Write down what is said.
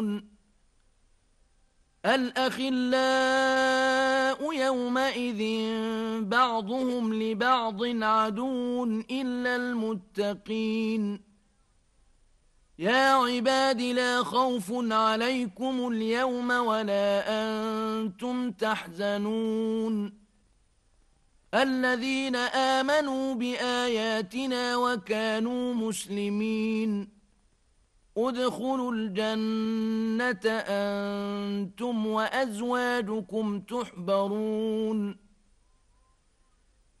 الأخلاء يومئذ بعضهم لبعض عدو إلا المتقين يا عباد لا خوف عليكم اليوم ولا أنتم تحزنون الذين آمنوا بآياتنا وكانوا مسلمين ادخلوا الجنة أنتم وأزواجكم تحبرون